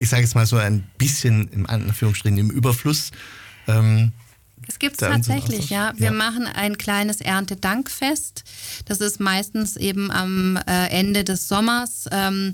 ich sage jetzt mal so ein bisschen im Anführungsstrichen im Überfluss. Es gibt es tatsächlich, ja. Wir machen ein kleines Erntedankfest. Das ist meistens eben am Ende des Sommers.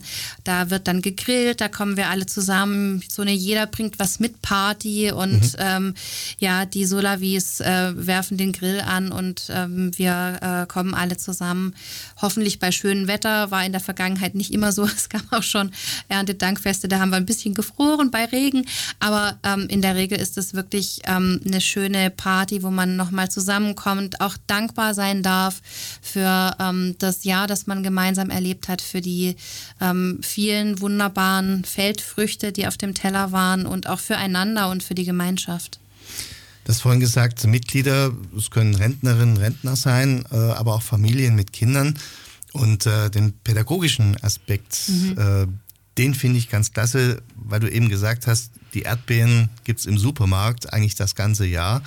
Da wird dann gegrillt, da kommen wir alle zusammen. So eine jeder bringt was mit Party und die Solavis werfen den Grill an und wir kommen alle zusammen. Hoffentlich bei schönem Wetter, war in der Vergangenheit nicht immer so. Es gab auch schon Erntedankfeste, da haben wir ein bisschen gefroren bei Regen. Aber in der Regel ist es wirklich eine schöne Party, wo man nochmal zusammenkommt, auch dankbar sein darf für das Jahr, das man gemeinsam erlebt hat, für die vielen wunderbaren Feldfrüchte, die auf dem Teller waren und auch füreinander und für die Gemeinschaft. Du hast vorhin gesagt, Mitglieder, es können Rentnerinnen, Rentner sein, aber auch Familien mit Kindern und den pädagogischen Aspekt, den finde ich ganz klasse, weil du eben gesagt hast, die Erdbeeren gibt es im Supermarkt eigentlich das ganze Jahr.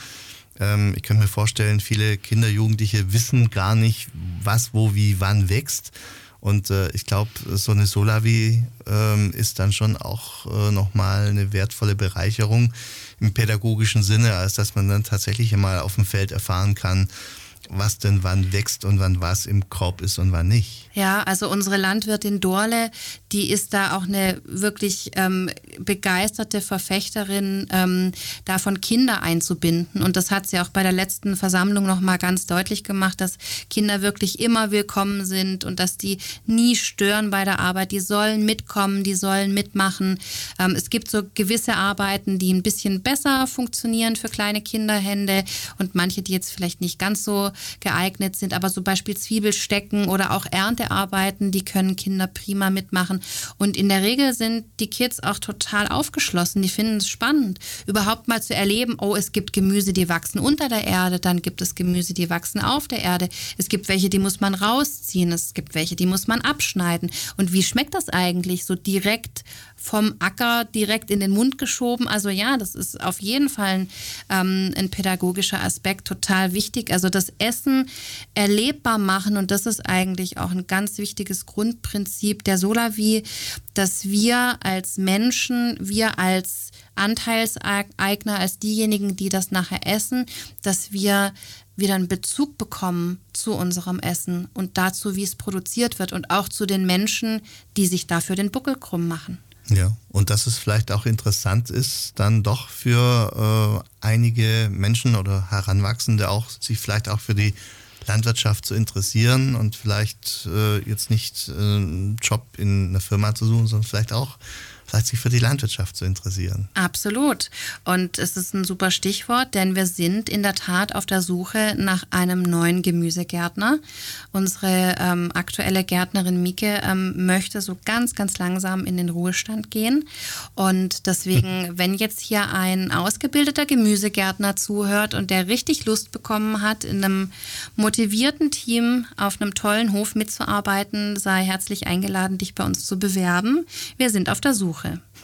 Ich könnte mir vorstellen, viele Kinder, Jugendliche wissen gar nicht, was, wo, wie, wann wächst. Und ich glaube, so eine Solavi ist dann schon auch nochmal eine wertvolle Bereicherung im pädagogischen Sinne, als dass man dann tatsächlich einmal auf dem Feld erfahren kann, was denn wann wächst und wann was im Korb ist und wann nicht. Ja, also unsere Landwirtin Dorle, die ist da auch eine wirklich begeisterte Verfechterin, davon Kinder einzubinden. Und das hat sie auch bei der letzten Versammlung nochmal ganz deutlich gemacht, dass Kinder wirklich immer willkommen sind und dass die nie stören bei der Arbeit. Die sollen mitkommen, die sollen mitmachen. Es gibt so gewisse Arbeiten, die ein bisschen besser funktionieren für kleine Kinderhände und manche, die jetzt vielleicht nicht ganz so geeignet sind, aber zum Beispiel Zwiebelstecken oder auch Erntearbeiten, die können Kinder prima mitmachen. Und in der Regel sind die Kids auch total aufgeschlossen. Die finden es spannend, überhaupt mal zu erleben, oh, es gibt Gemüse, die wachsen unter der Erde, dann gibt es Gemüse, die wachsen auf der Erde. Es gibt welche, die muss man rausziehen, es gibt welche, die muss man abschneiden. Und wie schmeckt das eigentlich so direkt vom Acker direkt in den Mund geschoben? Also ja, das ist auf jeden Fall ein pädagogischer Aspekt, total wichtig. Also das Essen erlebbar machen, und das ist eigentlich auch ein ganz wichtiges Grundprinzip der Solavi, dass wir als Menschen, wir als Anteilseigner, als diejenigen, die das nachher essen, dass wir wieder einen Bezug bekommen zu unserem Essen und dazu, wie es produziert wird und auch zu den Menschen, die sich dafür den Buckel krumm machen. Ja, und dass es vielleicht auch interessant ist, dann doch für einige Menschen oder Heranwachsende auch, sich vielleicht auch für die Landwirtschaft zu interessieren und vielleicht jetzt nicht einen Job in einer Firma zu suchen, sondern vielleicht sich für die Landwirtschaft zu interessieren. Absolut. Und es ist ein super Stichwort, denn wir sind in der Tat auf der Suche nach einem neuen Gemüsegärtner. Unsere aktuelle Gärtnerin Mieke möchte so ganz, ganz langsam in den Ruhestand gehen. Und deswegen, wenn jetzt hier ein ausgebildeter Gemüsegärtner zuhört und der richtig Lust bekommen hat, in einem motivierten Team auf einem tollen Hof mitzuarbeiten, sei herzlich eingeladen, dich bei uns zu bewerben. Wir sind auf der Suche.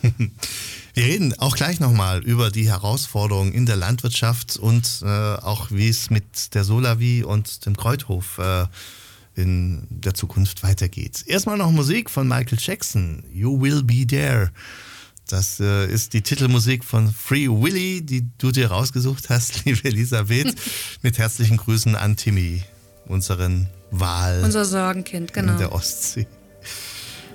Wir reden auch gleich nochmal über die Herausforderungen in der Landwirtschaft und auch wie es mit der Solavi und dem Kreuthof in der Zukunft weitergeht. Erstmal noch Musik von Michael Jackson, You Will Be There. Das ist die Titelmusik von Free Willy, die du dir rausgesucht hast, liebe Elisabeth. Mit herzlichen Grüßen an Timmy, unseren Wal. Unser Sorgenkind, genau. In der Ostsee.